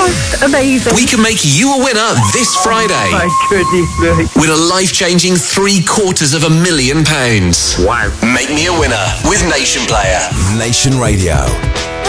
just amazing. We can make you a winner this Friday. My goodness me. With a life-changing £750,000. Wow. Make me a winner with Nation Player. Nation Radio.